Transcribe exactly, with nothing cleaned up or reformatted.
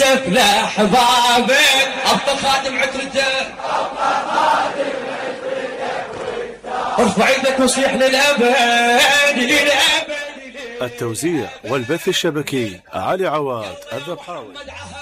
لأحبابك أبطل خادم عترته ارفع ايدك وصيح للأبد للأبد. التوزيع والبث الشبكي علي عواد الذبحاوي.